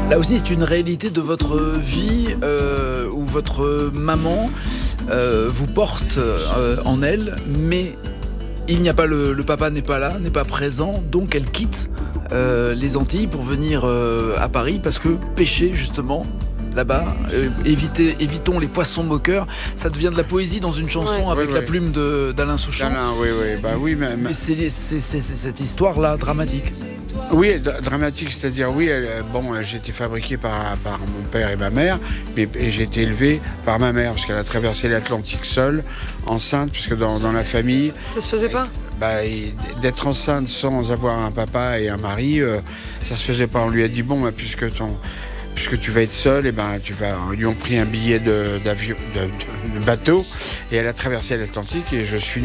Là aussi, c'est une réalité de votre vie où votre maman vous porte en elle, mais il n'y a pas le papa n'est pas là, n'est pas présent, donc elle quitte les Antilles pour venir à Paris parce que pêcher justement là-bas, évitons les poissons moqueurs. Ça devient de la poésie dans une chanson avec la plume d'Alain Souchon. Mais c'est cette histoire-là dramatique. Oui, dramatique, c'est-à-dire j'ai été fabriqué par mon père et ma mère, et j'ai été élevé par ma mère, parce qu'elle a traversé l'Atlantique seule, enceinte, puisque dans la famille... Ça se faisait pas ? D'être enceinte sans avoir un papa et un mari, ça se faisait pas. On lui a dit, puisque tu vas être seul, ils lui ont pris un billet de bateau, et elle a traversé l'Atlantique, et je suis